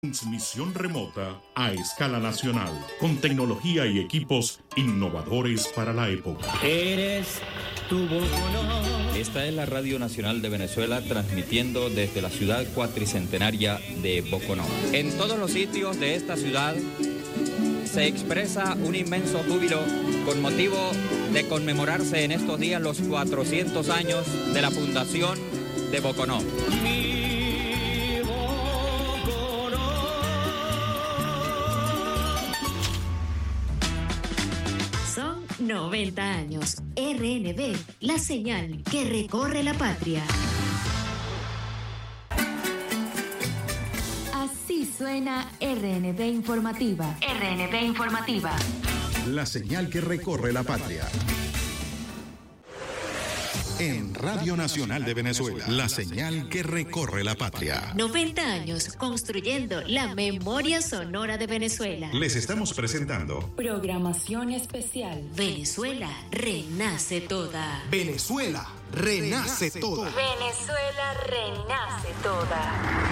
Transmisión remota a escala nacional, con tecnología y equipos innovadores para la época. Eres tu Boconó. Esta es la Radio Nacional de Venezuela, transmitiendo desde la ciudad cuatricentenaria de Boconó. En todos los sitios de esta ciudad se expresa un inmenso júbilo con motivo de conmemorarse en estos días los 400 años de la fundación de Boconó. 90 años. RNB, la señal que recorre la patria. Así suena RNB Informativa. RNB Informativa. La señal que recorre la patria. En Radio Nacional de Venezuela, la señal que recorre la patria. 90 años construyendo la memoria sonora de Venezuela. Les estamos presentando programación especial. Venezuela renace toda. Venezuela renace toda. Venezuela renace toda.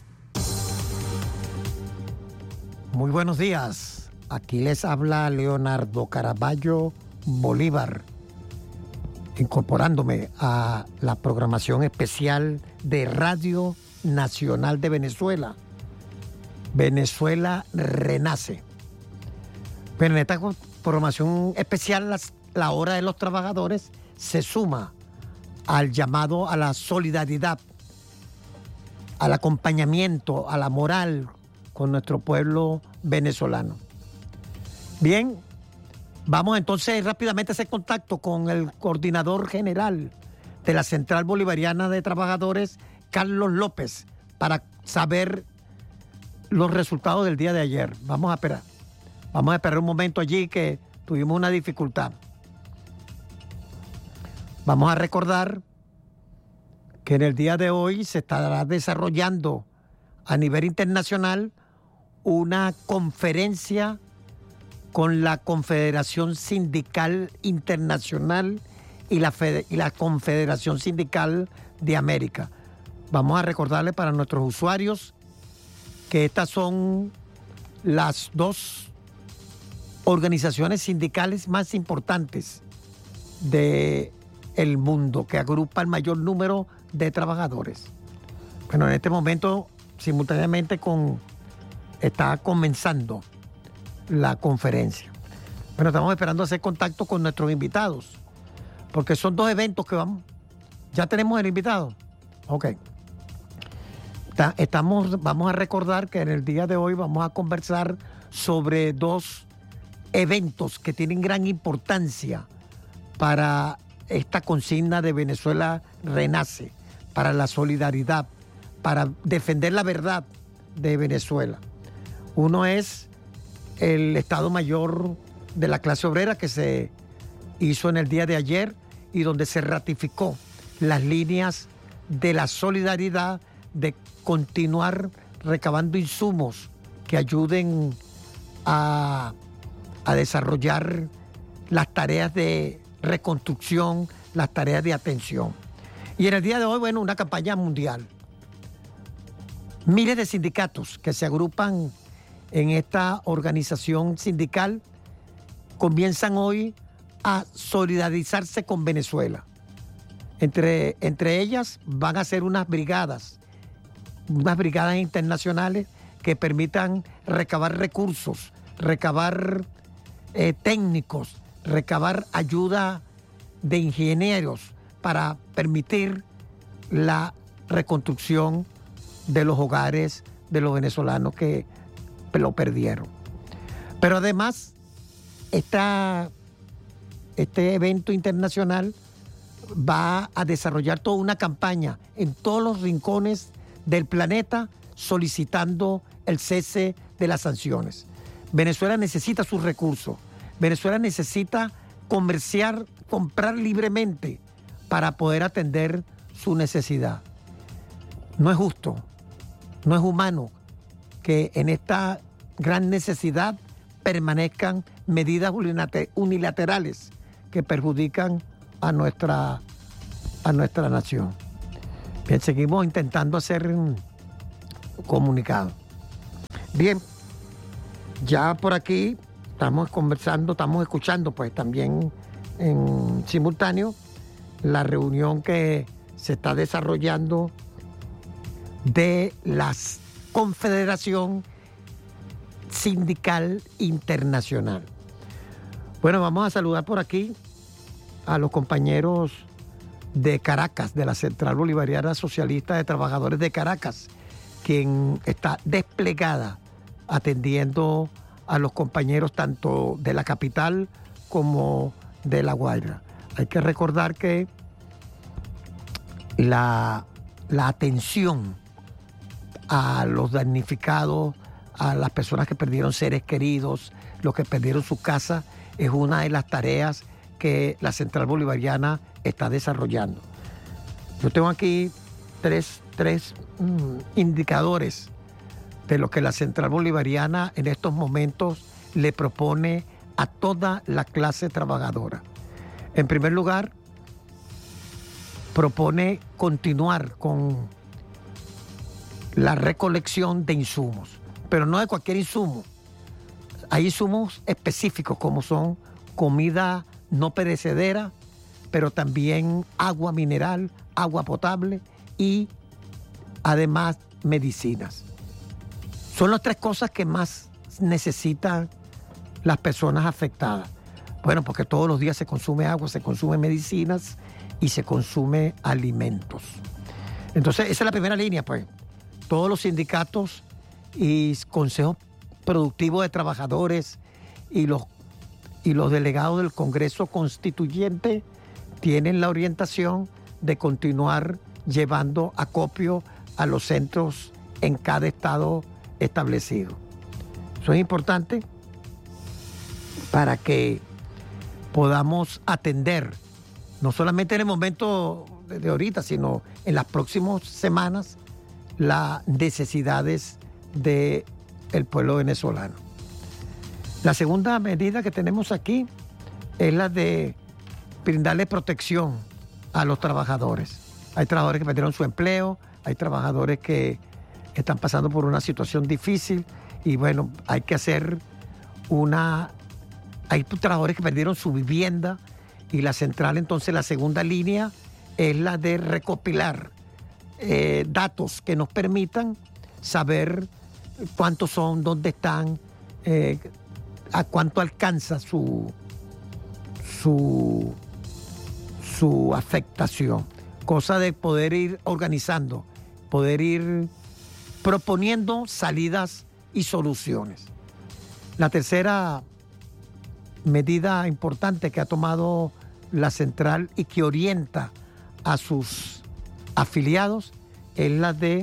Muy buenos días. Aquí les habla Leonardo Caraballo Bolívar, incorporándome a la programación especial de Radio Nacional de Venezuela. Venezuela renace. Pero en esta programación especial, la hora de los trabajadores se suma al llamado a la solidaridad, al acompañamiento, a la moral con nuestro pueblo venezolano. Bien, vamos entonces rápidamente a hacer contacto con el coordinador general de la Central Bolivariana de Trabajadores, Carlos López, para saber los resultados del día de ayer. Vamos a esperar un momento allí que tuvimos una dificultad. Vamos a recordar que en el día de hoy se estará desarrollando a nivel internacional una conferencia con la Confederación Sindical Internacional y la Confederación Sindical de América. Vamos a recordarle para nuestros usuarios que estas son las dos organizaciones sindicales más importantes del mundo, que agrupa el mayor número de trabajadores. Bueno, en este momento, simultáneamente está comenzando la conferencia. Bueno, estamos esperando hacer contacto con nuestros invitados, porque son dos eventos que vamos. ¿Ya tenemos el invitado? Ok. Vamos a recordar que en el día de hoy vamos a conversar sobre dos eventos que tienen gran importancia para esta consigna de Venezuela renace, para la solidaridad, para defender la verdad de Venezuela. Uno es el Estado Mayor de la clase obrera que se hizo en el día de ayer y donde se ratificó las líneas de la solidaridad, de continuar recabando insumos que ayuden a desarrollar las tareas de reconstrucción, las tareas de atención. Y en el día de hoy, bueno, una campaña mundial. Miles de sindicatos que se agrupan en esta organización sindical comienzan hoy a solidarizarse con Venezuela. Entre ellas van a ser unas brigadas internacionales que permitan recabar recursos, recabar técnicos, recabar ayuda de ingenieros para permitir la reconstrucción de los hogares de los venezolanos que lo perdieron. Pero además, este evento internacional va a desarrollar toda una campaña en todos los rincones del planeta solicitando el cese de las sanciones. Venezuela necesita sus recursos. Venezuela necesita comerciar, comprar libremente para poder atender su necesidad. No es justo, no es humano que en esta gran necesidad permanezcan medidas unilaterales que perjudican a nuestra nación. Bien, seguimos intentando hacer un comunicado. Bien, ya por aquí estamos conversando, estamos escuchando pues también en simultáneo la reunión que se está desarrollando de la Confederación Sindical Internacional. Bueno, vamos a saludar por aquí a los compañeros de Caracas, de la Central Bolivariana Socialista de Trabajadores de Caracas, quien está desplegada atendiendo a los compañeros tanto de la capital como de La Guaira. Hay que recordar que la atención a los damnificados, a las personas que perdieron seres queridos, los que perdieron su casa, es una de las tareas que la Central Bolivariana está desarrollando. Yo tengo aquí tres indicadores de lo que la Central Bolivariana en estos momentos le propone a toda la clase trabajadora. En primer lugar, propone continuar con la recolección de insumos, pero no de cualquier insumo. Hay insumos específicos como son comida no perecedera, pero también agua mineral, agua potable y además medicinas. Son las tres cosas que más necesitan las personas afectadas. Bueno, porque todos los días se consume agua, se consume medicinas y se consume alimentos. Entonces, esa es la primera línea, pues. Todos los sindicatos y consejos productivos de trabajadores y los delegados del Congreso Constituyente tienen la orientación de continuar llevando acopio a los centros en cada estado establecido. Eso es importante para que podamos atender, no solamente en el momento de ahorita, sino en las próximas semanas, las necesidades del pueblo venezolano. La segunda medida que tenemos aquí es la de brindarle protección a los trabajadores. Hay trabajadores que perdieron su empleo, hay trabajadores que están pasando por una situación difícil y bueno, hay que hacer hay trabajadores que perdieron su vivienda y la central, entonces la segunda línea es la de recopilar datos que nos permitan saber cuántos son, dónde están, a cuánto alcanza su afectación. Cosa de poder ir organizando, poder ir proponiendo salidas y soluciones. La tercera medida importante que ha tomado la central y que orienta a sus afiliados es la de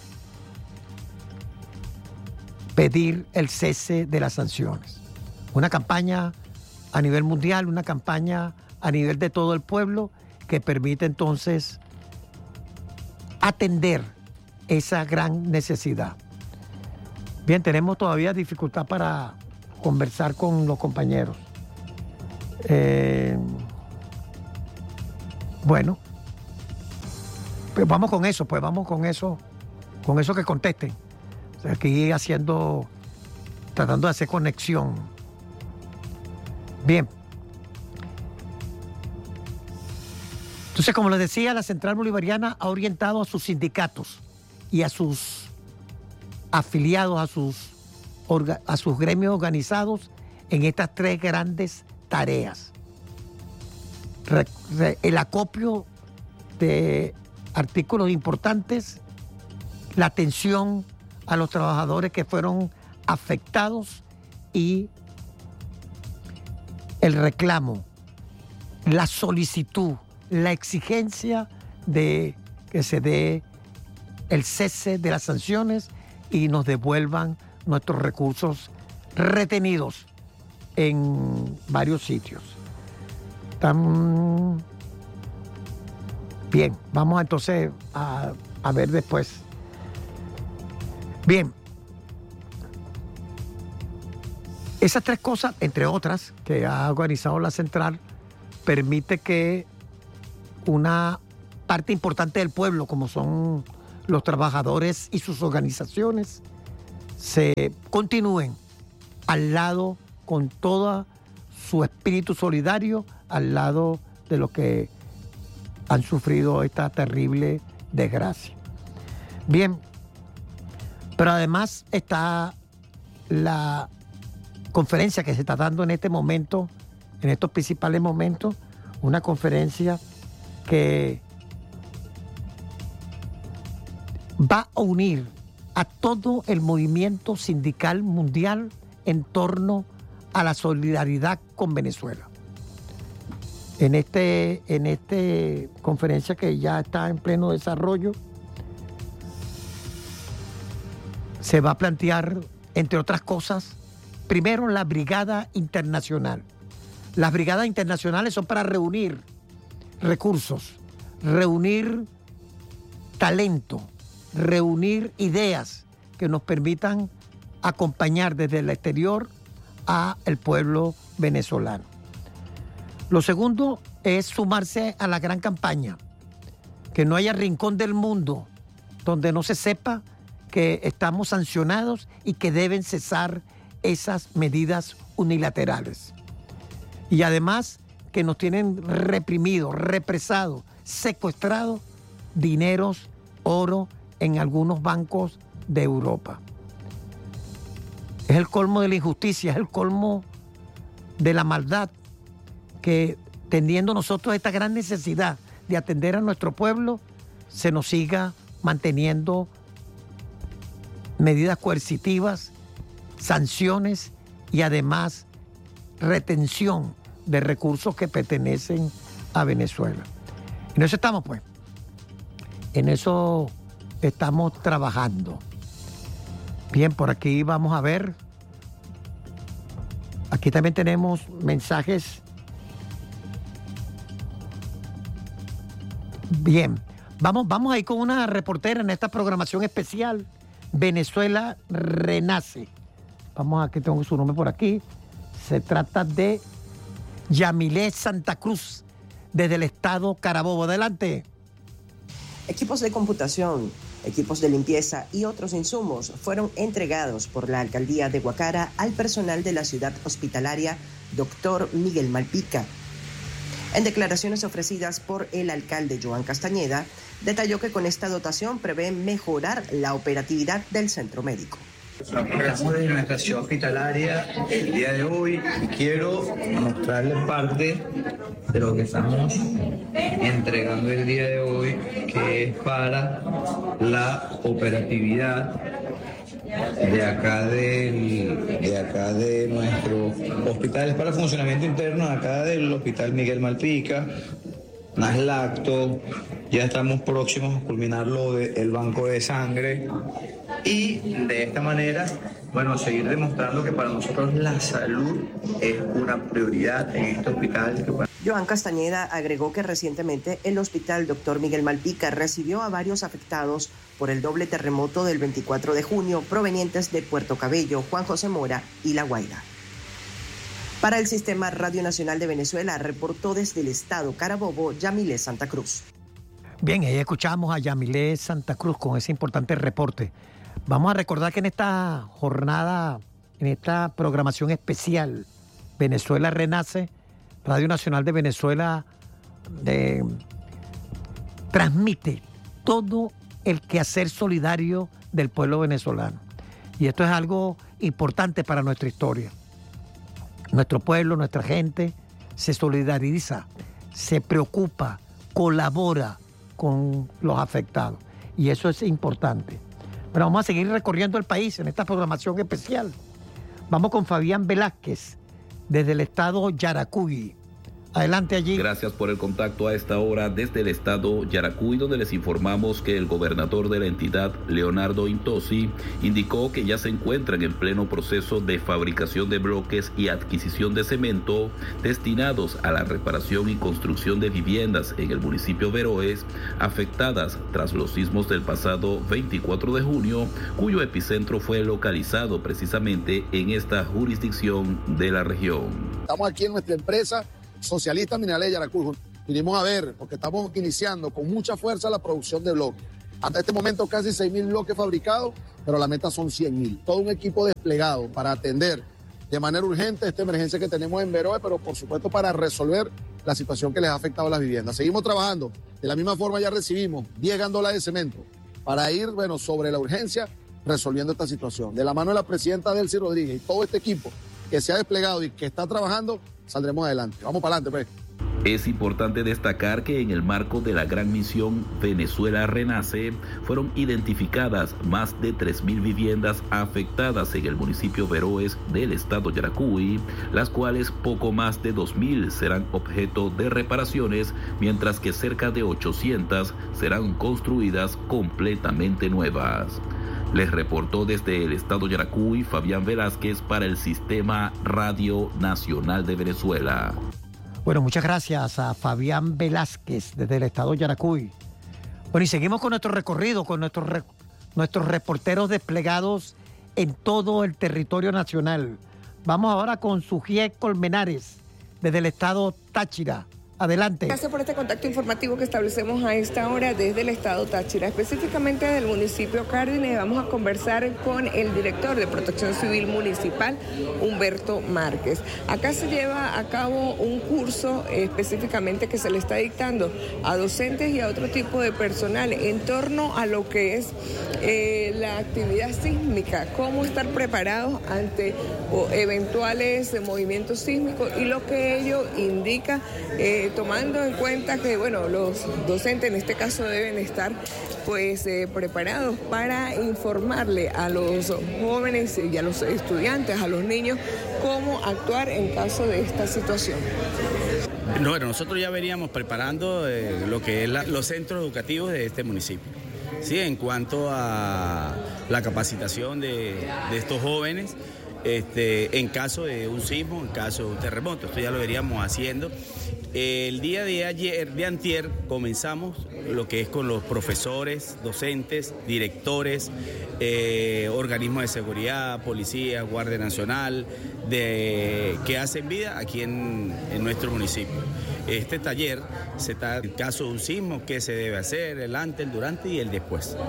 pedir el cese de las sanciones. Una campaña a nivel mundial, una campaña a nivel de todo el pueblo que permite entonces atender esa gran necesidad. Bien, tenemos todavía dificultad para conversar con los compañeros. Bueno, pues vamos con eso que contesten. O sea, aquí tratando de hacer conexión. Bien. Entonces, como les decía, la Central Bolivariana ha orientado a sus sindicatos y a sus afiliados, a sus gremios organizados en estas tres grandes tareas. El acopio de artículos importantes, la atención a los trabajadores que fueron afectados y el reclamo, la solicitud, la exigencia de que se dé el cese de las sanciones y nos devuelvan nuestros recursos retenidos en varios sitios. Bien, vamos entonces a ver después. Bien, esas tres cosas, entre otras, que ha organizado la central, permite que una parte importante del pueblo, como son los trabajadores y sus organizaciones, se continúen al lado, con todo su espíritu solidario, al lado de los que han sufrido esta terrible desgracia. Bien, pero además está la conferencia que se está dando en este momento, en estos principales momentos, una conferencia que va a unir a todo el movimiento sindical mundial en torno a la solidaridad con Venezuela. En este conferencia que ya está en pleno desarrollo, se va a plantear, entre otras cosas, primero la Brigada Internacional. Las brigadas internacionales son para reunir recursos, reunir talento, reunir ideas que nos permitan acompañar desde el exterior a el pueblo venezolano. Lo segundo es sumarse a la gran campaña, que no haya rincón del mundo donde no se sepa que estamos sancionados y que deben cesar esas medidas unilaterales. Y además que nos tienen reprimidos, represados, secuestrados dineros, oro en algunos bancos de Europa. Es el colmo de la injusticia, es el colmo de la maldad que, teniendo nosotros esta gran necesidad de atender a nuestro pueblo, se nos siga manteniendo medidas coercitivas, sanciones y además retención de recursos que pertenecen a Venezuela. En eso estamos, pues. En eso estamos trabajando. Bien, por aquí vamos a ver. Aquí también tenemos mensajes. Bien, vamos a ir con una reportera en esta programación especial. Venezuela Renace. Vamos a que tengo su nombre por aquí. Se trata de Yamilé Santa Cruz, desde el estado Carabobo. Adelante. Equipos de computación, equipos de limpieza y otros insumos fueron entregados por la alcaldía de Guacara al personal de la ciudad hospitalaria Dr. Miguel Malpica. En declaraciones ofrecidas por el alcalde Joan Castañeda, detalló que con esta dotación prevé mejorar la operatividad del centro médico. Estamos en nuestra ciudad hospitalaria el día de hoy y quiero mostrarles parte de lo que estamos entregando el día de hoy, que es para la operatividad de acá de nuestro hospital, es para el funcionamiento interno de acá del hospital Miguel Malpica, Naslacto. Ya estamos próximos a culminar lo del banco de sangre y de esta manera, bueno, seguir demostrando que para nosotros la salud es una prioridad en este hospital. Joan Castañeda agregó que recientemente el hospital Dr. Miguel Malpica recibió a varios afectados por el doble terremoto del 24 de junio provenientes de Puerto Cabello, Juan José Mora y La Guaira. Para el Sistema Radio Nacional de Venezuela, reportó desde el estado Carabobo, Yamilé Santa Cruz. Bien, ahí escuchamos a Yamilé Santa Cruz con ese importante reporte. Vamos a recordar que en esta jornada, en esta programación especial, Venezuela Renace, Radio Nacional de Venezuela transmite todo el quehacer solidario del pueblo venezolano. Y esto es algo importante para nuestra historia. Nuestro pueblo, nuestra gente se solidariza, se preocupa, colabora con los afectados. Y eso es importante. Pero vamos a seguir recorriendo el país en esta programación especial. Vamos con Fabián Velázquez, desde el estado Yaracuy. Adelante allí. Gracias por el contacto a esta hora desde el estado Yaracuy, donde les informamos que el gobernador de la entidad, Leonardo Intosi, indicó que ya se encuentran en pleno proceso de fabricación de bloques y adquisición de cemento destinados a la reparación y construcción de viviendas en el municipio Veroes, afectadas tras los sismos del pasado 24 de junio, cuyo epicentro fue localizado precisamente en esta jurisdicción de la región. Estamos aquí en nuestra empresa Socialista Minerales de Yaracuy. Vinimos a ver, porque estamos iniciando con mucha fuerza la producción de bloques. Hasta este momento casi 6.000 bloques fabricados pero la meta son 100.000. Todo un equipo desplegado para atender de manera urgente esta emergencia que tenemos en Beroe, pero por supuesto para resolver la situación que les ha afectado a las viviendas. Seguimos trabajando. De la misma forma ya recibimos 10 gandolas de cemento para ir, sobre la urgencia, resolviendo esta situación. De la mano de la presidenta Delcy Rodríguez y todo este equipo que se ha desplegado y que está trabajando, saldremos adelante. Vamos para adelante, pues. Es importante destacar que en el marco de la gran misión Venezuela Renace fueron identificadas más de 3.000 viviendas afectadas en el municipio Beroes del estado Yaracuy, las cuales poco más de 2.000 serán objeto de reparaciones, mientras que cerca de 800 serán construidas completamente nuevas. Les reportó desde el estado Yaracuy Fabián Velázquez para el Sistema Radio Nacional de Venezuela. Bueno, muchas gracias a Fabián Velázquez desde el estado Yaracuy. Bueno, y seguimos con nuestro recorrido, con nuestros reporteros desplegados en todo el territorio nacional. Vamos ahora con Sujié Colmenares desde el estado Táchira. Adelante. Gracias por este contacto informativo que establecemos a esta hora desde el estado Táchira, específicamente del municipio Cárdenas. Vamos a conversar con el director de Protección Civil Municipal, Humberto Márquez. Acá se lleva a cabo un curso específicamente que se le está dictando a docentes y a otro tipo de personal en torno a lo que es la actividad sísmica, cómo estar preparados ante eventuales movimientos sísmicos y lo que ello indica, tomando en cuenta que, los docentes en este caso deben estar preparados para informarle a los jóvenes y a los estudiantes, a los niños, cómo actuar en caso de esta situación. Bueno, nosotros ya veníamos preparando lo que es los centros educativos de este municipio. Sí, en cuanto a la capacitación de estos jóvenes, en caso de un sismo, en caso de un terremoto, esto ya lo veríamos haciendo. El día de antier comenzamos lo que es con los profesores, docentes, directores, organismos de seguridad, policía, Guardia Nacional, que hacen vida aquí en nuestro municipio. Este taller se está en caso de un sismo, qué se debe hacer, el antes, el durante y el después.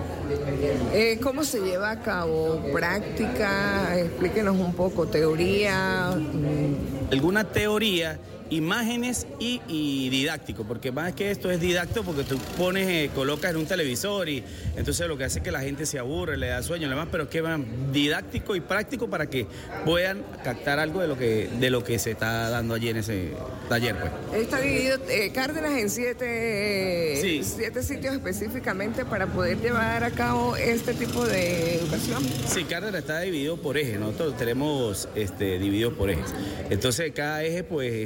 ¿Cómo se lleva a cabo? ¿Práctica? Explíquenos un poco, teoría. Alguna teoría, imágenes y didáctico, porque más que esto es didáctico porque tú colocas en un televisor y entonces lo que hace es que la gente se aburre, le da sueño, además, pero que van didáctico y práctico para que puedan captar algo de lo que se está dando allí en ese taller, pues. Está dividido Cárdenas en 7 sitios específicamente para poder llevar a cabo este tipo de educación. Sí, Cárdenas está dividido por ejes, nosotros tenemos dividido por ejes. Entonces cada eje,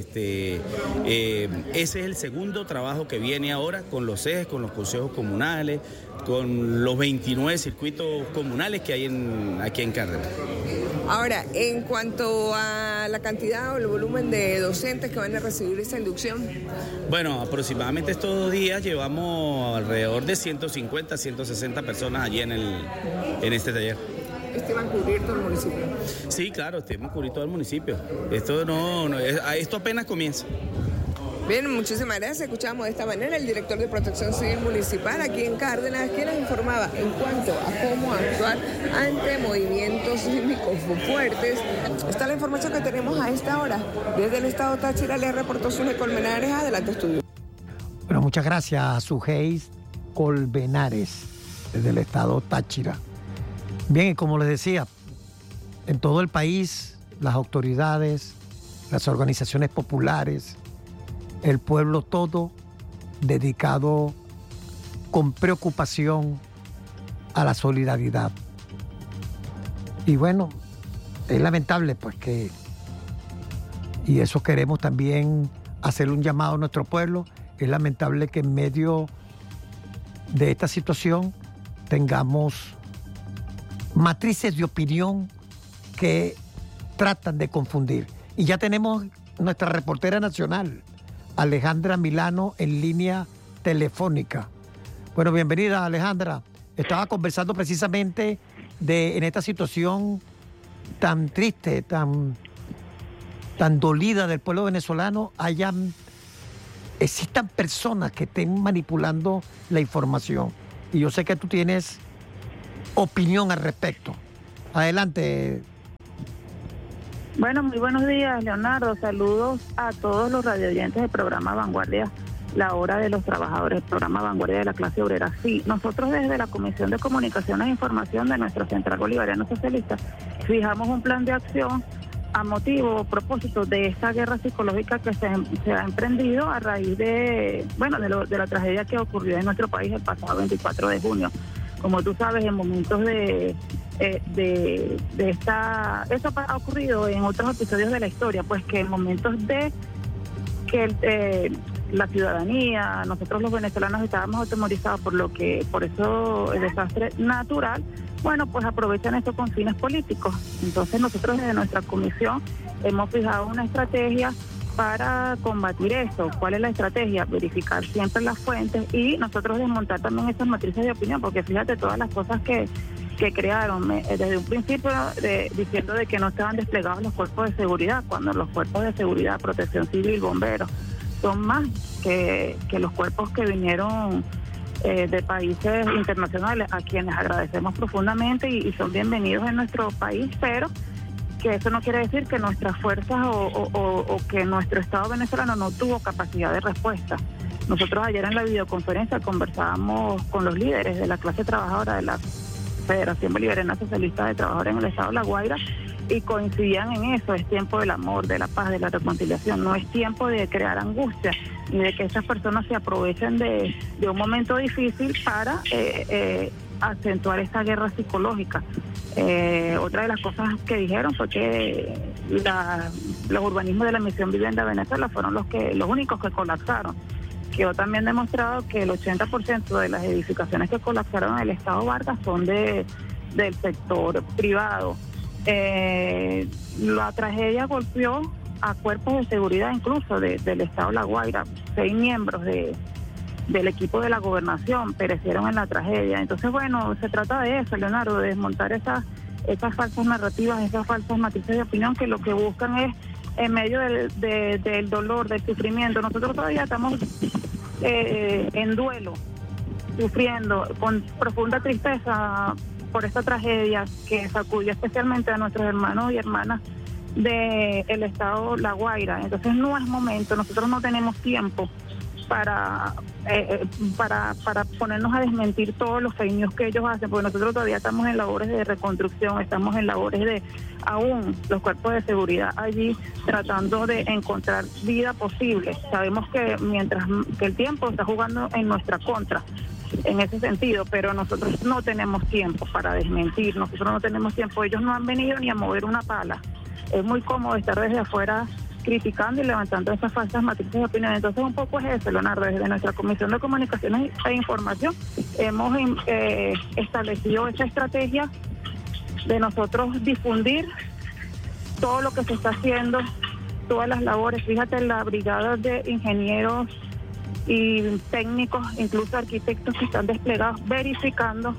ese es el segundo trabajo que viene ahora con los ejes, con los consejos comunales, con los 29 circuitos comunales que hay aquí en Cárdenas. Ahora, en cuanto a la cantidad o el volumen de docentes que van a recibir esta inducción. Bueno, aproximadamente estos 2 días llevamos alrededor de 150, 160 personas allí en este taller. ¿Estiman cubrir todo el municipio? Sí, claro, estimamos cubrir todo el municipio. Esto apenas comienza. Bien, muchísimas gracias. Escuchamos de esta manera el director de Protección Civil Municipal aquí en Cárdenas, quien nos informaba en cuanto a cómo actuar ante movimientos sísmicos fuertes. Esta es la información que tenemos a esta hora. Desde el estado Táchira le reportó Sujié Colmenares. Adelante, estudio. Bueno, muchas gracias a Sujié Colmenares desde el estado Táchira. Bien, y como les decía, en todo el país, las autoridades, las organizaciones populares, el pueblo todo dedicado con preocupación a la solidaridad. Y bueno, es lamentable y eso queremos también hacer un llamado a nuestro pueblo, es lamentable que en medio de esta situación tengamos matrices de opinión que tratan de confundir. Y ya tenemos nuestra reportera nacional, Alejandra Milano, en línea telefónica. Bueno, bienvenida, Alejandra. Estaba conversando precisamente en esta situación tan triste, tan dolida del pueblo venezolano, existan personas que estén manipulando la información. Y yo sé que tú tienes opinión al respecto. Adelante. Bueno, muy buenos días, Leonardo. Saludos a todos los radioyentes del programa Vanguardia, la hora de los trabajadores, el programa Vanguardia de la clase obrera. Sí, nosotros desde la Comisión de Comunicaciones e Información de nuestra Central Bolivariana Socialista fijamos un plan de acción a propósito de esta guerra psicológica que se ha emprendido a raíz de la tragedia que ocurrió en nuestro país el pasado 24 de junio. Como tú sabes, en momentos eso ha ocurrido en otros episodios de la historia, pues que en momentos de que la ciudadanía, nosotros los venezolanos estábamos atemorizados por eso el desastre natural, bueno, pues aprovechan esto con fines políticos. Entonces nosotros desde nuestra comisión hemos fijado una estrategia para combatir esto. ¿Cuál es la estrategia? Verificar siempre las fuentes y nosotros desmontar también estas matrices de opinión, porque fíjate todas las cosas que crearon desde un principio diciendo de que no estaban desplegados los cuerpos de seguridad, cuando los cuerpos de seguridad, protección civil, bomberos, son más que los cuerpos que vinieron de países internacionales, a quienes agradecemos profundamente y son bienvenidos en nuestro país, pero que eso no quiere decir que nuestras fuerzas o que nuestro Estado venezolano no tuvo capacidad de respuesta. Nosotros ayer en la videoconferencia conversábamos con los líderes de la clase trabajadora de la Federación Bolivariana Socialista de Trabajadores en el Estado de La Guaira y coincidían en eso. Es tiempo del amor, de la paz, de la reconciliación. No es tiempo de crear angustia ni de que esas personas se aprovechen de un momento difícil para acentuar esta guerra psicológica. Otra de las cosas que dijeron fue que los urbanismos de la Misión Vivienda Venezuela fueron los únicos que colapsaron. Quedó también demostrado que el 80% de las edificaciones que colapsaron en el Estado Vargas son del sector privado. La tragedia golpeó a cuerpos de seguridad incluso del Estado La Guaira. 6 miembros del equipo de la gobernación perecieron en la tragedia. Entonces, bueno, se trata de eso, Leonardo, de desmontar esas falsas narrativas, esas falsas matrices de opinión que lo que buscan es, en medio del dolor, del sufrimiento. Nosotros todavía estamos en duelo, sufriendo con profunda tristeza por esta tragedia que sacudió especialmente a nuestros hermanos y hermanas del Estado La Guaira. Entonces no es momento, nosotros no tenemos tiempo para ponernos a desmentir todos los fake news que ellos hacen, porque nosotros todavía estamos en labores de reconstrucción, estamos en labores de aún los cuerpos de seguridad allí tratando de encontrar vida posible. Sabemos que que el tiempo está jugando en nuestra contra en ese sentido, pero nosotros no tenemos tiempo para desmentir, nosotros no tenemos tiempo, ellos no han venido ni a mover una pala. Es muy cómodo estar desde afuera criticando y levantando esas falsas matrices de opinión. Entonces un poco es eso, Leonardo. Desde nuestra Comisión de Comunicaciones e Información hemos establecido esa estrategia de nosotros difundir todo lo que se está haciendo, todas las labores. Fíjate, la brigada de ingenieros y técnicos, incluso arquitectos que están desplegados verificando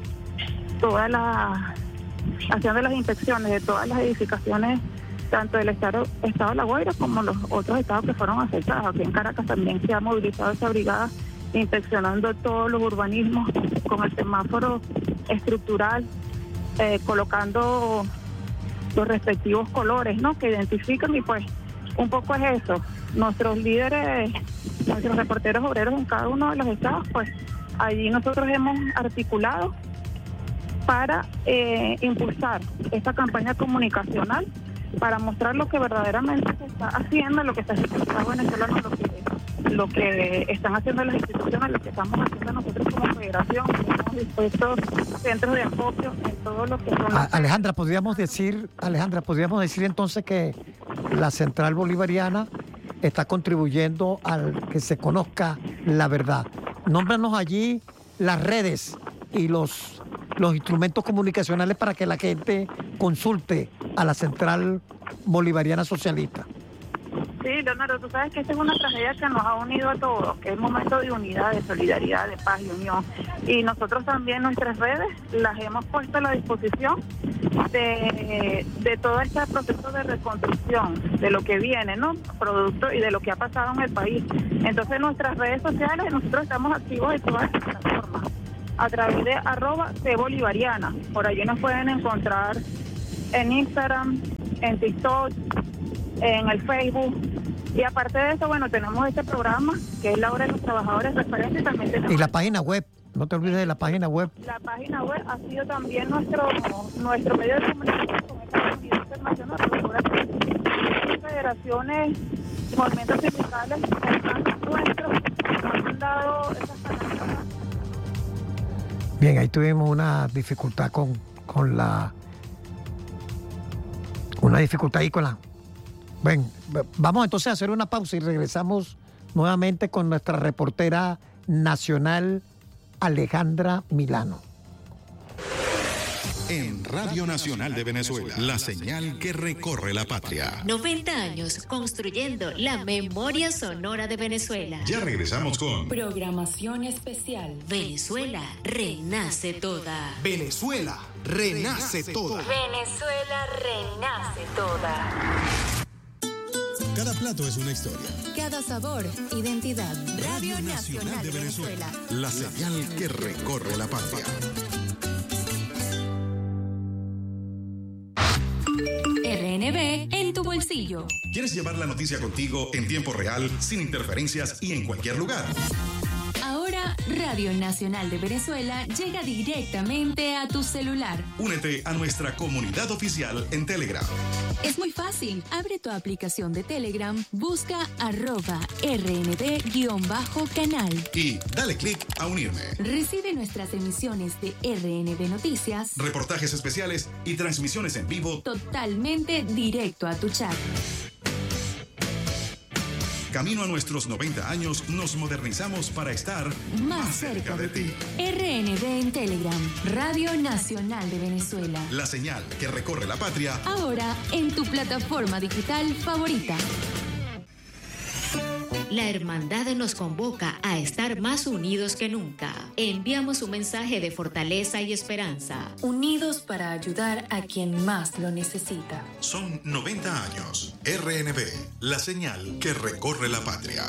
haciendo las inspecciones de todas las edificaciones, tanto del Estado de La Guaira como los otros estados que fueron afectados. Aquí en Caracas también se ha movilizado esa brigada inspeccionando todos los urbanismos con el semáforo estructural, colocando los respectivos colores, ¿no?, que identifican, y pues un poco es eso. Nuestros líderes, nuestros reporteros obreros en cada uno de los estados, pues allí nosotros hemos articulado para impulsar esta campaña comunicacional para mostrar lo que verdaderamente se está haciendo, lo que está haciendo el Estado venezolano, lo que están haciendo las instituciones, lo que estamos haciendo nosotros como federación. Estamos dispuestos centros de acopio en todo lo que son... Alejandra, podríamos decir entonces que la Central Bolivariana está contribuyendo al que se conozca la verdad. Nómbranos allí las redes y los instrumentos comunicacionales para que la gente consulte a la Central Bolivariana Socialista. Sí, Leonardo, tú sabes que esta es una tragedia que nos ha unido a todos, que es un momento de unidad, de solidaridad, de paz y unión. Y nosotros también nuestras redes las hemos puesto a la disposición de todo este proceso de reconstrucción, de lo que viene, ¿no?, producto y de lo que ha pasado en el país. Entonces nuestras redes sociales, nosotros estamos activos en todas las plataformas. a través de @cbolivariana. Por allí nos pueden encontrar en Instagram, en TikTok, en el Facebook. Y aparte de eso, bueno, tenemos este programa que es la hora de los trabajadores referentes. Y también tenemos... Y la página web, no te olvides de la página web. La página web ha sido también nuestro medio de comunicación con esta comunidad internacional. Federaciones y movimientos sindicales nuestros han dado esas canales. Bien, ahí tuvimos una dificultad con la... Una dificultad ahí con la... Bueno, vamos entonces a hacer una pausa y regresamos nuevamente con nuestra reportera nacional Alejandra Milano. En Radio Nacional de Venezuela, la señal que recorre la patria. 90 años construyendo la memoria sonora de Venezuela. Ya regresamos con Programación especial. Venezuela renace toda. Venezuela renace toda. Venezuela renace toda. Cada plato es una historia. Cada sabor, identidad. Radio Nacional de Venezuela. La señal que recorre la patria. RNB en tu bolsillo. ¿Quieres llevar la noticia contigo en tiempo real, sin interferencias y en cualquier lugar? Ahora, Radio Nacional de Venezuela llega directamente a tu celular. Únete a nuestra comunidad oficial en Telegram. Es muy fácil. Abre tu aplicación de Telegram, busca @RNB_canal. Y dale clic a unirme. Recibe nuestras emisiones de RNB Noticias, reportajes especiales y transmisiones en vivo totalmente directo a tu chat. Camino a nuestros 90 años, nos modernizamos para estar más cerca de ti. RNB en Telegram, Radio Nacional de Venezuela. La señal que recorre la patria. Ahora en tu plataforma digital favorita. La hermandad nos convoca a estar más unidos que nunca. Enviamos un mensaje de fortaleza y esperanza. Unidos para ayudar a quien más lo necesita. Son 90 años. RNB, la señal que recorre la patria.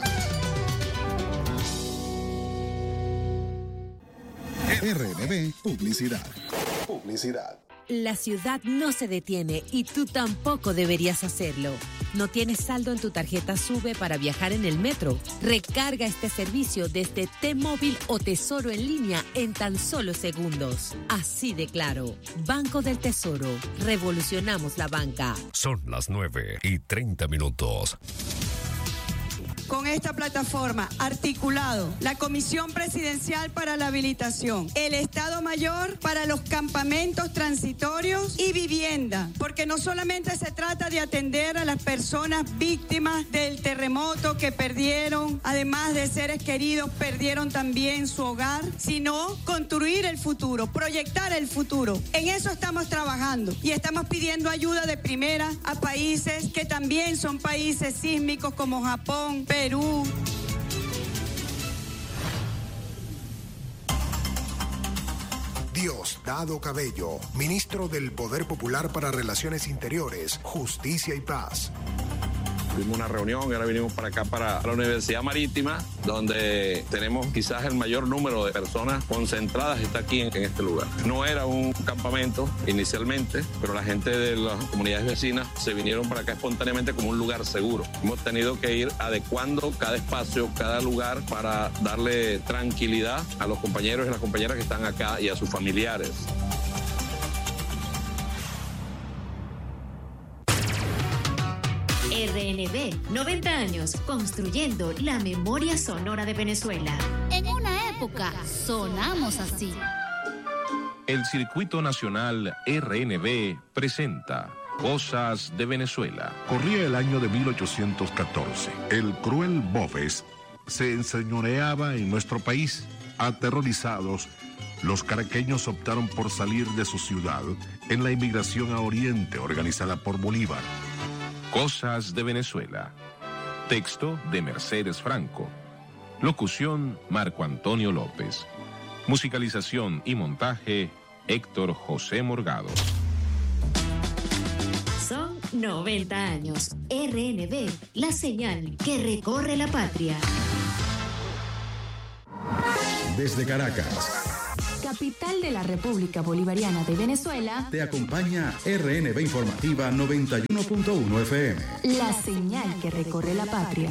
RNB Publicidad. Publicidad. La ciudad no se detiene y tú tampoco deberías hacerlo. ¿No tienes saldo en tu tarjeta SUBE para viajar en el metro? Recarga este servicio desde T-Móvil o Tesoro en línea en tan solo segundos. Así de claro. Banco del Tesoro. Revolucionamos la banca. Son las 9:30. Con esta plataforma, articulado, la Comisión Presidencial para la Habilitación, el Estado Mayor para los campamentos transitorios y vivienda, porque no solamente se trata de atender a las personas víctimas del terremoto que perdieron, además de seres queridos, perdieron también su hogar, sino construir el futuro, proyectar el futuro. En eso estamos trabajando y estamos pidiendo ayuda de primera a países que también son países sísmicos como Japón, Perú. Diosdado Cabello, ministro del Poder Popular para Relaciones Interiores, Justicia y Paz. Tuvimos una reunión y ahora vinimos para acá, para la Universidad Marítima, donde tenemos quizás el mayor número de personas concentradas, está aquí en este lugar. No era un campamento inicialmente, pero la gente de las comunidades vecinas se vinieron para acá espontáneamente como un lugar seguro. Hemos tenido que ir adecuando cada espacio, cada lugar para darle tranquilidad a los compañeros y las compañeras que están acá y a sus familiares. RNB, 90 años construyendo la memoria sonora de Venezuela. En una época sonamos así. El Circuito Nacional RNB presenta Cosas de Venezuela. Corría el año de 1814. El cruel Boves se enseñoreaba en nuestro país. Aterrorizados, los caraqueños optaron por salir de su ciudad en la inmigración a Oriente organizada por Bolívar. Cosas de Venezuela. Texto de Mercedes Franco. Locución Marco Antonio López. Musicalización y montaje Héctor José Morgado. Son 90 años. RNB, la señal que recorre la patria. Desde Caracas, capital de la República Bolivariana de Venezuela, te acompaña RNB Informativa 91.1 FM. La señal que recorre la patria.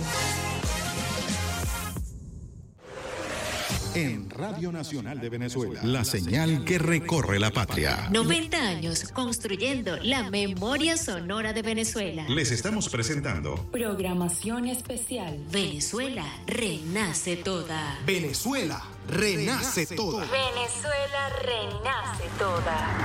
En Radio Nacional de Venezuela, la señal que recorre la patria. 90 años construyendo la memoria sonora de Venezuela. Les estamos presentando Programación especial. Venezuela renace toda. Venezuela renace toda. Venezuela renace toda.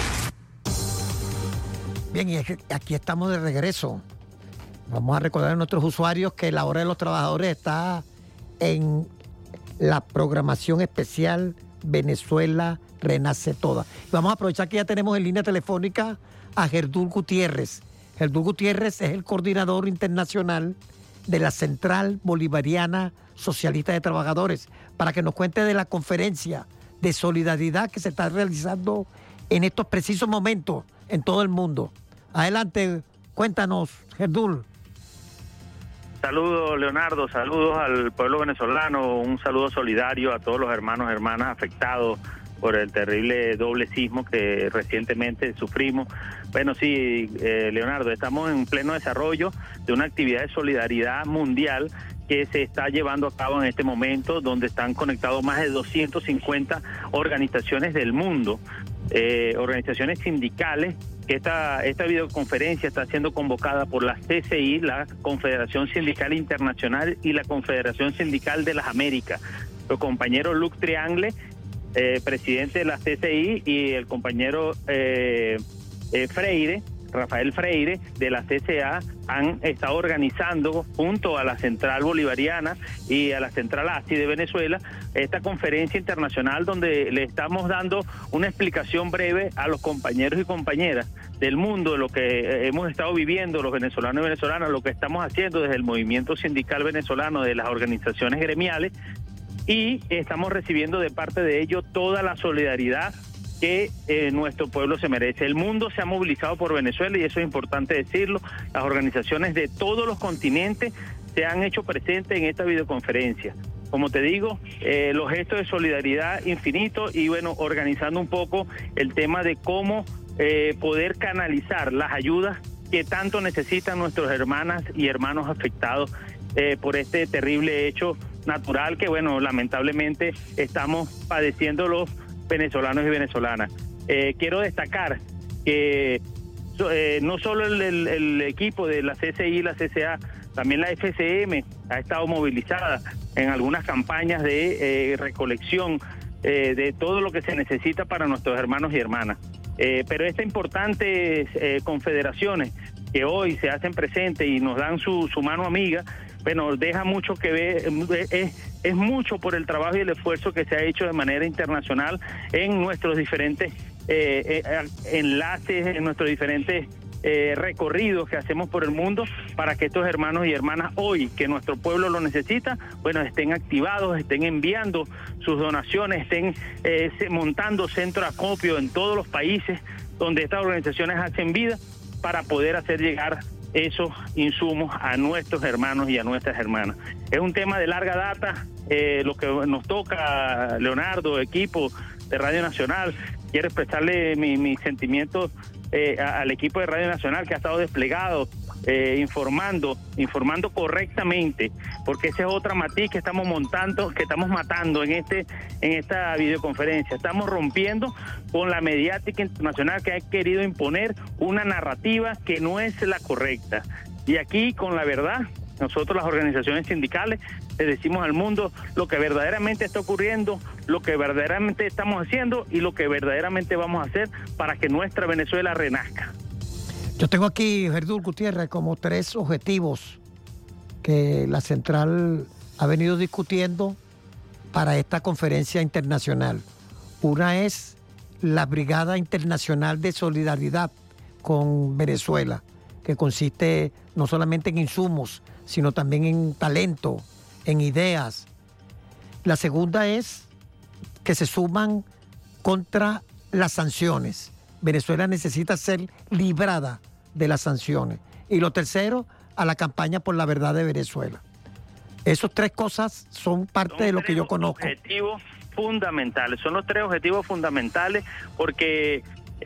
Bien, y aquí estamos de regreso. Vamos a recordar a nuestros usuarios que la Hora de los Trabajadores está en la programación especial Venezuela renace toda. Vamos a aprovechar que ya tenemos en línea telefónica a Gerdul Gutiérrez. Gerdul Gutiérrez es el coordinador internacional de la Central Bolivariana Socialista de Trabajadores, para que nos cuente de la conferencia de solidaridad que se está realizando en estos precisos momentos en todo el mundo. Adelante, cuéntanos, Gerdul. Saludos, Leonardo, saludos al pueblo venezolano, un saludo solidario a todos los hermanos y hermanas afectados por el terrible doble sismo que recientemente sufrimos. Bueno, sí, Leonardo, estamos en pleno desarrollo de una actividad de solidaridad mundial que se está llevando a cabo en este momento, donde están conectados más de 250 organizaciones del mundo, organizaciones sindicales. Esta videoconferencia está siendo convocada por la CCI, la Confederación Sindical Internacional, y la Confederación Sindical de las Américas. Los compañeros Luc Triangle, presidente de la CCI, y el compañero Rafael Freire, de la CCA, han estado organizando junto a la Central Bolivariana y a la Central ASI de Venezuela esta conferencia internacional, donde le estamos dando una explicación breve a los compañeros y compañeras del mundo de lo que hemos estado viviendo los venezolanos y venezolanas, lo que estamos haciendo desde el movimiento sindical venezolano, de las organizaciones gremiales, y estamos recibiendo de parte de ellos toda la solidaridad que nuestro pueblo se merece. El mundo se ha movilizado por Venezuela, y eso es importante decirlo. Las organizaciones de todos los continentes se han hecho presentes en esta videoconferencia. Como te digo, los gestos de solidaridad infinitos, y bueno, organizando un poco el tema de cómo poder canalizar las ayudas que tanto necesitan nuestras hermanas y hermanos afectados por este terrible hecho natural que, bueno, lamentablemente estamos padeciendo los venezolanos y venezolanas. Quiero destacar que no solo el equipo de la CCI y la CCA, también la FCM ha estado movilizada en algunas campañas de recolección de todo lo que se necesita para nuestros hermanos y hermanas. Pero estas importantes confederaciones que hoy se hacen presentes y nos dan su mano amiga, bueno, deja mucho que ver, es mucho por el trabajo y el esfuerzo que se ha hecho de manera internacional en nuestros diferentes enlaces, en nuestros diferentes recorridos que hacemos por el mundo, para que estos hermanos y hermanas hoy, que nuestro pueblo lo necesita, bueno, estén activados, estén enviando sus donaciones, estén montando centros de acopio en todos los países donde estas organizaciones hacen vida, para poder hacer llegar esos insumos a nuestros hermanos y a nuestras hermanas. Es un tema de larga data, lo que nos toca, Leonardo, equipo de Radio Nacional. Quiero expresarle mis sentimientos al equipo de Radio Nacional, que ha estado desplegado, informando correctamente, porque esa es otra matiz que estamos matando en esta videoconferencia. Estamos rompiendo con la mediática internacional que ha querido imponer una narrativa que no es la correcta. Y aquí, con la verdad, nosotros, las organizaciones sindicales, le decimos al mundo lo que verdaderamente está ocurriendo, lo que verdaderamente estamos haciendo y lo que verdaderamente vamos a hacer para que nuestra Venezuela renazca. Yo tengo aquí, Gerdul Gutiérrez, como 3 objetivos que la Central ha venido discutiendo para esta conferencia internacional. Una es la Brigada Internacional de Solidaridad con Venezuela, que consiste no solamente en insumos, sino también en talento, en ideas. La segunda es que se suman contra las sanciones. Venezuela necesita ser librada de las sanciones. Y lo tercero, a la campaña por la verdad de Venezuela. Esas 3 cosas son parte de lo que yo conozco. Objetivos fundamentales. Son los 3 objetivos fundamentales porque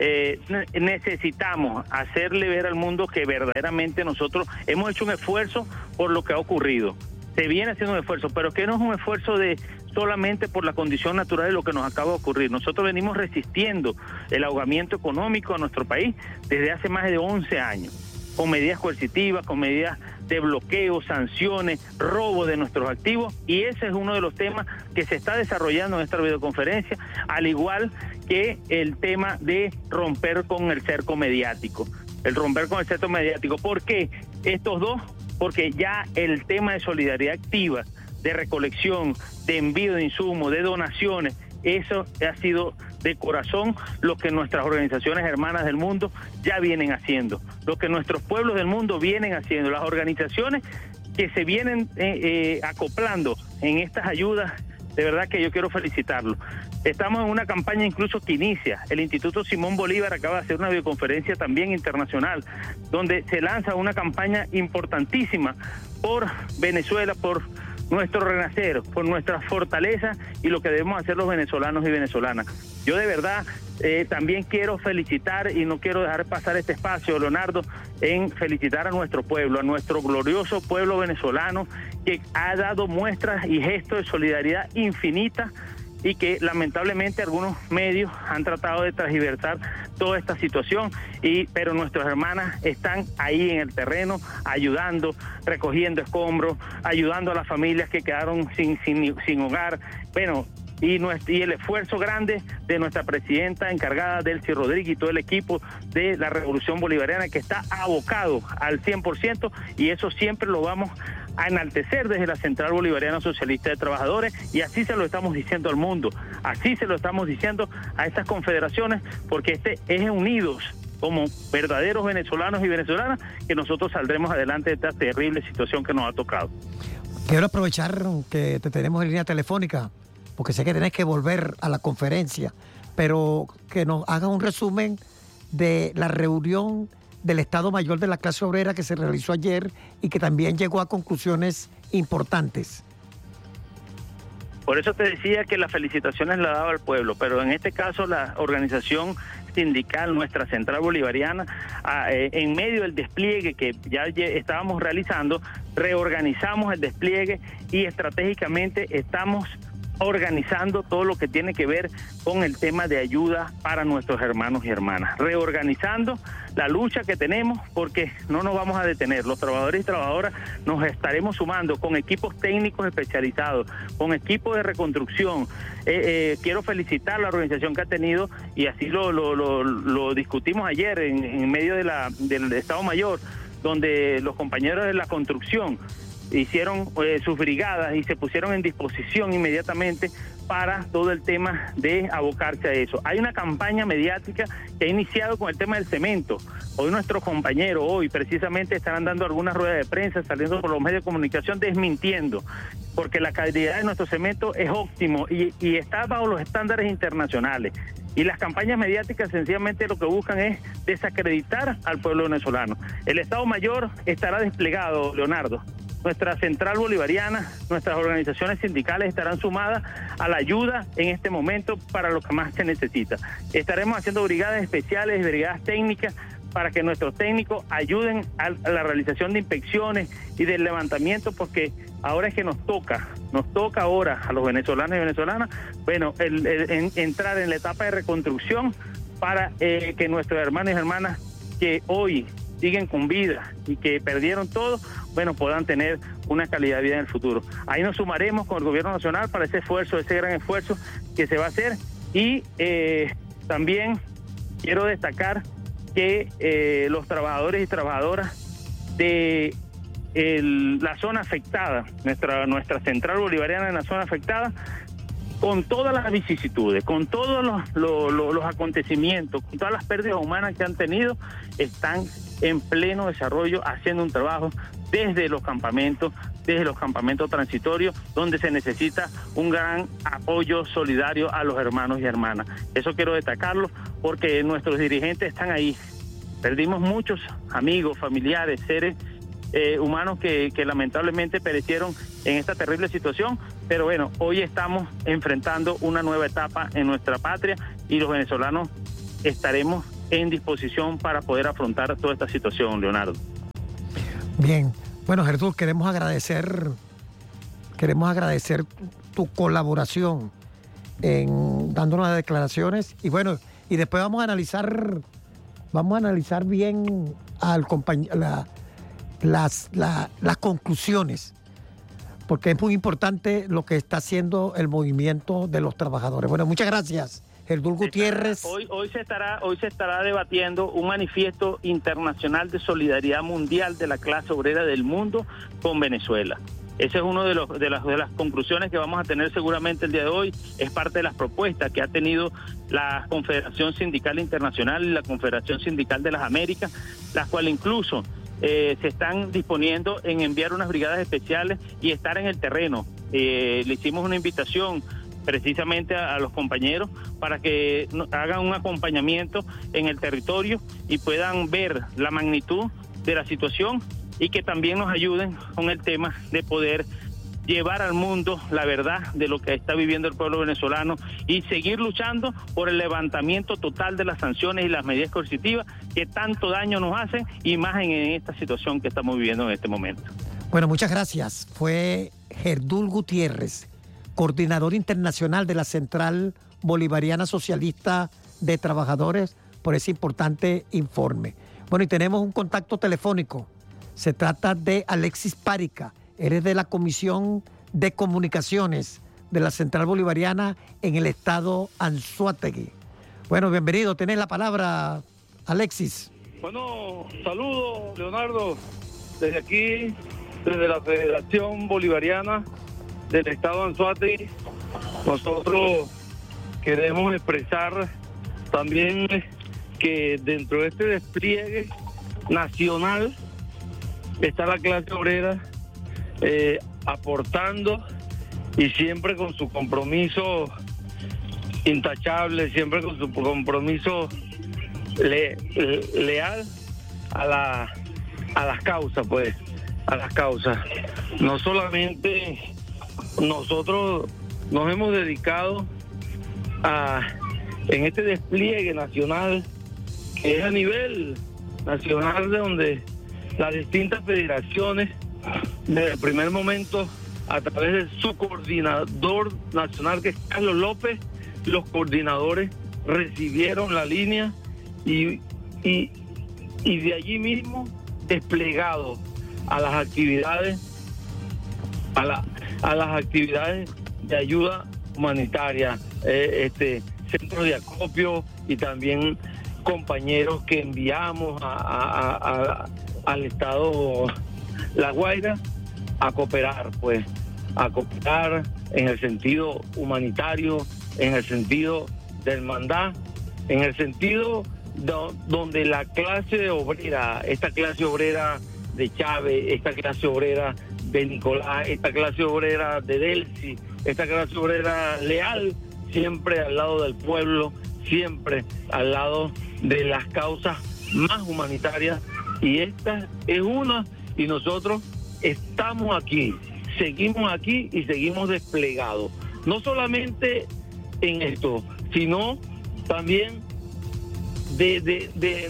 necesitamos hacerle ver al mundo que verdaderamente nosotros hemos hecho un esfuerzo por lo que ha ocurrido. Se viene haciendo un esfuerzo, pero que no es un esfuerzo de solamente por la condición natural de lo que nos acaba de ocurrir. Nosotros venimos resistiendo el ahogamiento económico a nuestro país desde hace más de 11 años, con medidas coercitivas, con medidas de bloqueo, sanciones, robo de nuestros activos, y ese es uno de los temas que se está desarrollando en esta videoconferencia, al igual que el tema de romper con el cerco mediático. El romper con el cerco mediático. ¿Por qué estos dos? Porque ya el tema de solidaridad activa, de recolección, de envío de insumos, de donaciones, eso ha sido de corazón lo que nuestras organizaciones hermanas del mundo ya vienen haciendo, lo que nuestros pueblos del mundo vienen haciendo, las organizaciones que se vienen acoplando en estas ayudas. De verdad que yo quiero felicitarlos. Estamos en una campaña incluso que inicia. El Instituto Simón Bolívar acaba de hacer una videoconferencia también internacional, donde se lanza una campaña importantísima por Venezuela, por nuestro renacer, por nuestra fortaleza y lo que debemos hacer los venezolanos y venezolanas. Yo de verdad también quiero felicitar, y no quiero dejar pasar este espacio, Leonardo, en felicitar a nuestro pueblo, a nuestro glorioso pueblo venezolano, que ha dado muestras y gestos de solidaridad infinita, y que lamentablemente algunos medios han tratado de transgiversar toda esta situación, pero nuestras hermanas están ahí en el terreno ayudando, recogiendo escombros, ayudando a las familias que quedaron sin hogar. Bueno, y el esfuerzo grande de nuestra presidenta encargada, Delcy Rodríguez, y todo el equipo de la Revolución Bolivariana, que está abocado al 100%, y eso siempre lo vamos a enaltecer desde la Central Bolivariana Socialista de Trabajadores, y así se lo estamos diciendo al mundo, así se lo estamos diciendo a estas confederaciones, porque es unidos como verdaderos venezolanos y venezolanas que nosotros saldremos adelante de esta terrible situación que nos ha tocado. Quiero aprovechar que te tenemos en línea telefónica, porque sé que tenés que volver a la conferencia, pero que nos haga un resumen de la reunión del Estado Mayor de la Clase Obrera que se realizó ayer y que también llegó a conclusiones importantes. Por eso te decía que las felicitaciones las daba al pueblo, pero en este caso la organización sindical, nuestra Central Bolivariana, en medio del despliegue que ya estábamos realizando, reorganizamos el despliegue y estratégicamente estamos organizando todo lo que tiene que ver con el tema de ayuda para nuestros hermanos y hermanas, reorganizando la lucha que tenemos, porque no nos vamos a detener. Los trabajadores y trabajadoras nos estaremos sumando con equipos técnicos especializados, con equipos de reconstrucción. Quiero felicitar a la organización que ha tenido, y así lo discutimos ayer en medio del Estado Mayor, donde los compañeros de la construcción hicieron sus brigadas y se pusieron en disposición inmediatamente para todo el tema de abocarse a eso. Hay una campaña mediática que ha iniciado con el tema del cemento. Hoy nuestros compañeros, precisamente estarán dando algunas ruedas de prensa, saliendo por los medios de comunicación desmintiendo, porque la calidad de nuestro cemento es óptimo y está bajo los estándares internacionales. Y las campañas mediáticas sencillamente lo que buscan es desacreditar al pueblo venezolano. El Estado Mayor estará desplegado, Leonardo. Nuestra Central Bolivariana, nuestras organizaciones sindicales estarán sumadas a la ayuda en este momento para lo que más se necesita. Estaremos haciendo brigadas especiales, brigadas técnicas, para que nuestros técnicos ayuden a la realización de inspecciones y del levantamiento, porque ahora es que nos toca ahora a los venezolanos y venezolanas, entrar en la etapa de reconstrucción para que nuestros hermanos y hermanas que hoy siguen con vida y que perdieron todo, puedan tener una calidad de vida en el futuro. Ahí nos sumaremos con el gobierno nacional para ese esfuerzo, ese gran esfuerzo que se va a hacer. Y también quiero destacar que los trabajadores y trabajadoras de la zona afectada, nuestra Central Bolivariana en la zona afectada, con todas las vicisitudes, con todos los acontecimientos, con todas las pérdidas humanas que han tenido, están en pleno desarrollo, haciendo un trabajo desde los campamentos transitorios, donde se necesita un gran apoyo solidario a los hermanos y hermanas. Eso quiero destacarlo, porque nuestros dirigentes están ahí. Perdimos muchos amigos, familiares, seres humanos que lamentablemente perecieron en esta terrible situación, Pero bueno, hoy estamos enfrentando una nueva etapa en nuestra patria y los venezolanos estaremos en disposición para poder afrontar toda esta situación, Leonardo. Bien, bueno, Jesús, queremos agradecer tu colaboración en dándonos las declaraciones y bueno, y después vamos a analizar bien las conclusiones, porque es muy importante lo que está haciendo el movimiento de los trabajadores. Bueno, muchas gracias, Jesús Gutiérrez. Hoy se estará debatiendo un manifiesto internacional de solidaridad mundial de la clase obrera del mundo con Venezuela. Ese es uno de las conclusiones que vamos a tener seguramente el día de hoy. Es parte de las propuestas que ha tenido la Confederación Sindical Internacional y la Confederación Sindical de las Américas, las cuales incluso se están disponiendo en enviar unas brigadas especiales y estar en el terreno. Le hicimos una invitación precisamente a los compañeros para que hagan un acompañamiento en el territorio y puedan ver la magnitud de la situación y que también nos ayuden con el tema de poder llevar al mundo la verdad de lo que está viviendo el pueblo venezolano y seguir luchando por el levantamiento total de las sanciones y las medidas coercitivas que tanto daño nos hacen y más en esta situación que estamos viviendo en este momento. Bueno, muchas gracias. Fue Jesús Gutiérrez, coordinador internacional de la Central Bolivariana Socialista de Trabajadores, por ese importante informe. Bueno, y tenemos un contacto telefónico. Se trata de Alexis Párica, eres de la Comisión de Comunicaciones de la Central Bolivariana en el estado Anzoátegui. Bueno, bienvenido, tenés la palabra, Alexis. Bueno, saludos, Leonardo, desde aquí, desde la Federación Bolivariana del estado Anzoátegui. Nosotros queremos expresar también que dentro de este despliegue nacional está la clase obrera aportando y siempre con su compromiso intachable, siempre con su compromiso leal a las causas, pues, a las causas. No solamente nosotros nos hemos dedicado en este despliegue nacional, que es a nivel nacional, de donde las distintas federaciones, desde el primer momento, a través de su coordinador nacional, que es Carlos López, los coordinadores recibieron la línea y de allí mismo desplegado a las actividades, a las actividades de ayuda humanitaria, centros de acopio y también compañeros que enviamos al estado La Guaira a cooperar, pues, a cooperar en el sentido humanitario, en el sentido de hermandad, en el sentido donde la clase obrera, esta clase obrera de Chávez, esta clase obrera de Nicolás, esta clase obrera de Delcy, esta clase obrera leal, siempre al lado del pueblo, siempre al lado de las causas más humanitarias, y esta es una, y nosotros estamos aquí, seguimos aquí y seguimos desplegados, no solamente en esto, sino también desde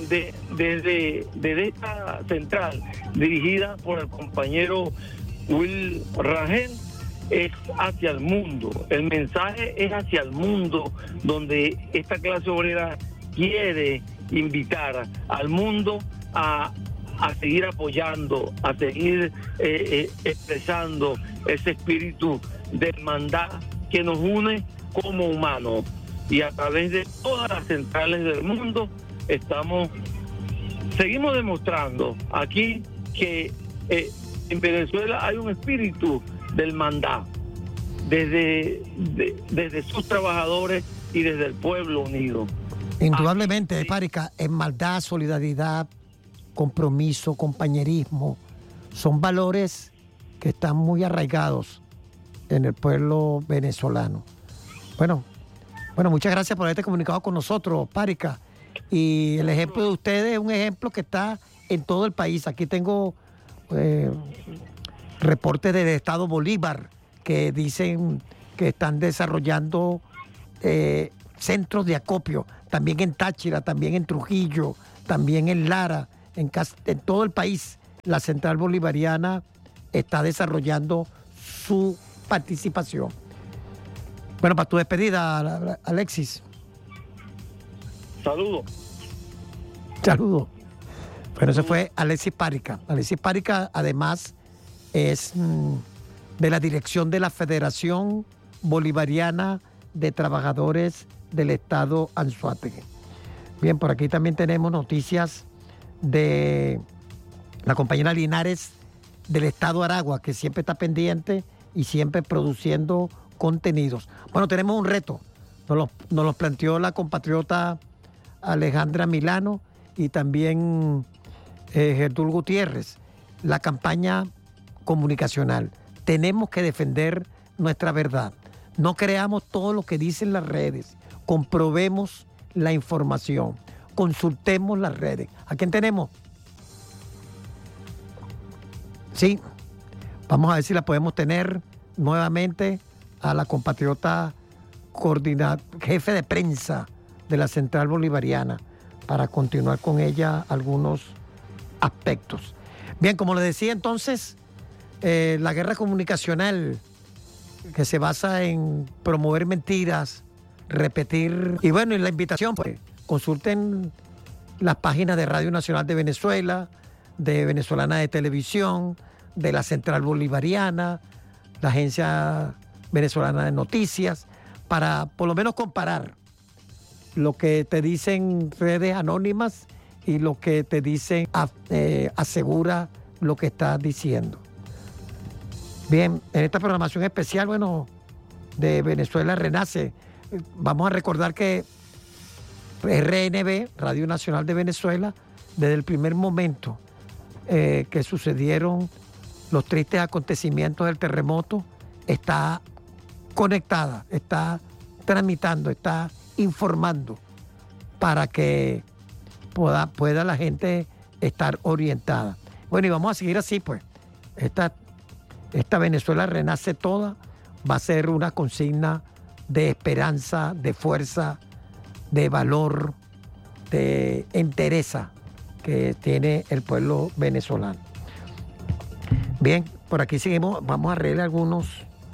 esta central dirigida por el compañero Will Rangel, es hacia el mundo. El mensaje es hacia el mundo, donde esta clase obrera quiere invitar al mundo a seguir apoyando, a seguir expresando ese espíritu de hermandad que nos une como humanos. Y a través de todas las centrales del mundo seguimos demostrando aquí que en Venezuela hay un espíritu de hermandad desde sus trabajadores y desde el pueblo unido. Indudablemente, Párica, hermandad, solidaridad, compromiso, compañerismo, son valores que están muy arraigados en el pueblo venezolano. Bueno, muchas gracias por haberte comunicado con nosotros, Párica. Y el ejemplo de ustedes es un ejemplo que está en todo el país. Aquí tengo reporte del estado Bolívar, que que dicen que están desarrollando centros de acopio, también en Táchira, también en Trujillo, también en Lara, en todo el país. La Central Bolivariana está desarrollando su participación. Bueno, para tu despedida, Alexis. Saludos. Bueno, ese fue Alexis Párica. Alexis Párica, además, es de la dirección de la Federación Bolivariana de Trabajadores del Estado Anzoátegui. Bien, por aquí también tenemos noticias de la compañera Linares del Estado Aragua, que siempre está pendiente y siempre produciendo contenidos. Bueno, tenemos un reto. Nos lo planteó la compatriota Alejandra Milano y también Gertrude Gutiérrez. La campaña comunicacional. Tenemos que defender nuestra verdad. No creamos todo lo que dicen las redes. Comprobemos la información. Consultemos las redes. ¿A quién tenemos? Sí. Vamos a ver si la podemos tener nuevamente a la compatriota jefe de prensa de la Central Bolivariana para continuar con ella algunos aspectos. Bien, como les decía entonces, la guerra comunicacional que se basa en promover mentiras, repetir. Y bueno, y la invitación, pues, consulten las páginas de Radio Nacional de Venezuela, de Venezolana de Televisión, de la Central Bolivariana, la Agencia Venezolana de Noticias, para por lo menos comparar lo que te dicen redes anónimas y lo que te dicen asegura lo que estás diciendo. Bien, en esta programación especial, bueno, de Venezuela Renace, vamos a recordar que RNB, Radio Nacional de Venezuela, desde el primer momento que sucedieron los tristes acontecimientos del terremoto, está conectada, está tramitando, está informando para que pueda la gente estar orientada. Bueno, y vamos a seguir así, pues. Esta Venezuela Renace toda va a ser una consigna de esperanza, de fuerza, de valor, de entereza que tiene el pueblo venezolano. Bien, por aquí seguimos, vamos a leer algunos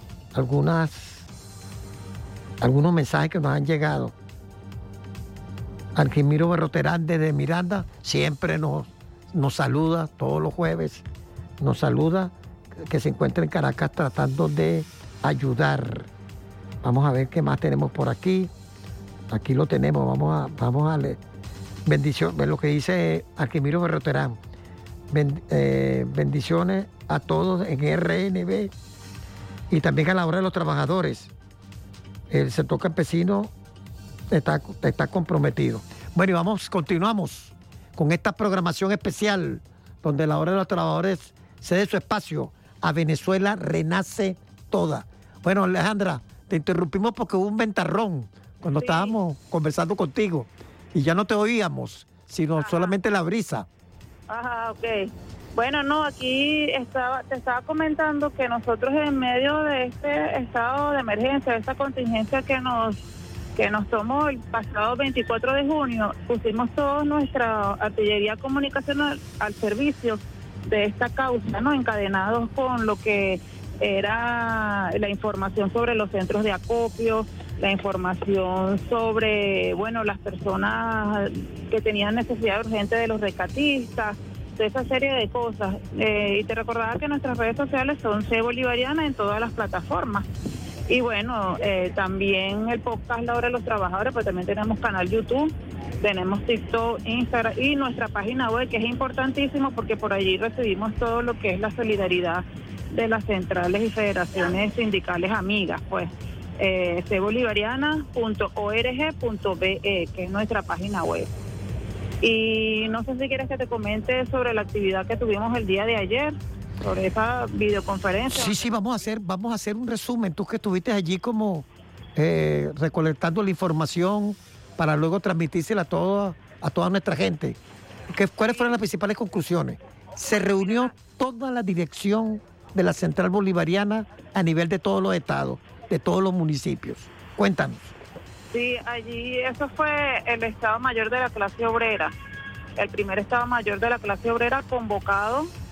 mensajes que nos han llegado. Argimiro Berroterán desde Miranda siempre nos saluda todos los jueves, nos saluda, que se encuentra en Caracas tratando de ayudar. Vamos a ver qué más tenemos por aquí. Aquí lo tenemos, vamos a leer. Bendición, lo que dice Argimiro Berroterán. Bendiciones a todos en RNB y también a la hora de los trabajadores. El sector campesino está comprometido. Bueno, y continuamos con esta programación especial donde la hora de los trabajadores cede su espacio a Venezuela Renace toda. Bueno, Alejandra, te interrumpimos porque hubo un ventarrón cuando estábamos conversando contigo y ya no te oíamos, sino solamente la brisa. Ajá, ok. Bueno, no, aquí te estaba comentando que nosotros en medio de este estado de emergencia, de esta contingencia que nos tomó el pasado 24 de junio, pusimos toda nuestra artillería comunicacional al servicio de esta causa, ¿no? Encadenados con lo que era la información sobre los centros de acopio, la información sobre, bueno, las personas que tenían necesidad urgente de los rescatistas, de esa serie de cosas. Y te recordaba que nuestras redes sociales son C Bolivariana en todas las plataformas. Y bueno, también el podcast La Hora de los Trabajadores, pues también tenemos canal YouTube, tenemos TikTok, Instagram y nuestra página web, que es importantísimo porque por allí recibimos todo lo que es la solidaridad de las centrales y federaciones sindicales amigas, pues cbolivariana.org.be, que es nuestra página web. Y no sé si quieres que te comente sobre la actividad que tuvimos el día de ayer, sobre esa videoconferencia. Sí, vamos a hacer un resumen. Tú que estuviste allí como recolectando la información para luego transmitírsela a toda nuestra gente. ¿Cuáles fueron las principales conclusiones? Se reunió toda la dirección de la Central Bolivariana a nivel de todos los estados, de todos los municipios. Cuéntanos. Sí, allí eso fue el Estado Mayor de la clase obrera, el primer Estado Mayor de la clase obrera convocado